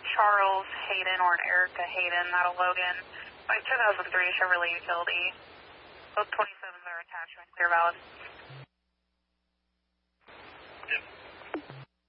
Charles Hayden or an Erica Hayden, not a Logan, by 2003 Chevrolet Utility. Both 27s are attached and clear valid.